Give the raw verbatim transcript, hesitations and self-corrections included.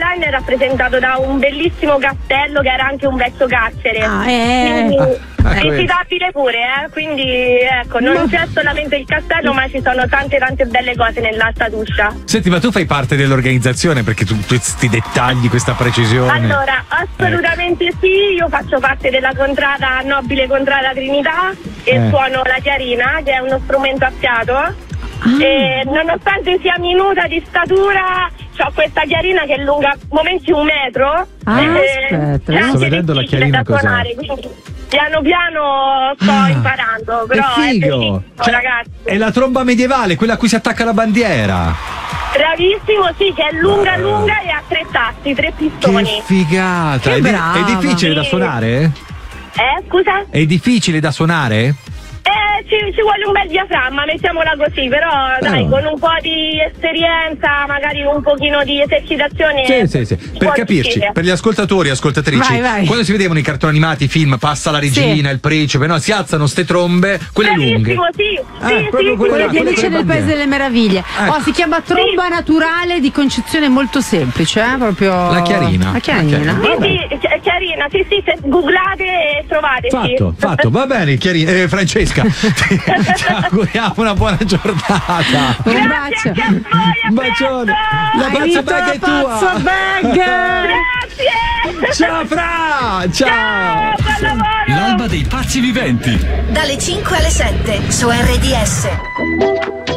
design è rappresentato da un bellissimo castello che era anche un vecchio carcere. Ah, eh. Quindi, Ah, è visitabile pure, eh? Quindi ecco, non c'è solamente il castello, ma ci sono tante tante belle cose nell'Alta Tuscia. Senti, ma tu fai parte dell'organizzazione perché tu questi dettagli, questa precisione. Allora, assolutamente eh. sì, io faccio parte della contrada Nobile Contrada Trinità e Eh. suono la chiarina, che è uno strumento a fiato. Ah. E nonostante sia minuta di statura, ho questa chiarina che è lunga momenti un metro. Ah, e aspetta, è sto anche vedendo la difficile chiarina da cos'è. suonare, quindi piano piano sto Ah, imparando, però che è figo! bellissimo, Cioè, ragazzi. è la tromba medievale, quella a cui si attacca la bandiera. Bravissimo, sì, che è lunga lunga e ha tre tasti, tre pistoni. Che figata! Che è, di- brava. è difficile da Sì. suonare? Eh, scusa? È difficile da suonare? Eh, ci, ci vuole un bel diaframma, mettiamola così, però dai, Oh. con un po' di esperienza, magari un pochino di esercitazione. Sì, sì, sì. si Per può capirci, riuscire. per gli ascoltatori e ascoltatrici, Vai, vai. quando si vedevano i cartoni animati, i film, passa la regina, Sì. il principe, no? Si alzano ste trombe, quelle lunghe. Bravissimo, sì, Ah, sì, proprio sì, quelle sì, Quella là, di sì, quelle Alice con le nel Paese bandiere. delle Meraviglie. Ecco. Oh, si chiama tromba naturale di concezione molto semplice, eh? Proprio. La chiarina. La chiarina. La chiarina. Sì, sì, Chi- Chiarina, sì, sì, se googlate e trovate. Fatto, sì. fatto, va bene, Chiarina, eh, Francesca. Ti, ti auguriamo una buona giornata. Un Grazie bacio. anche a voi, a Un bacione. La Hai pazza vinto bag la è tua. pazza bag. Grazie! Ciao Fra, ciao. Ciao, buon lavoro! L'alba dei pazzi viventi. Dalle cinque alle sette su R D S.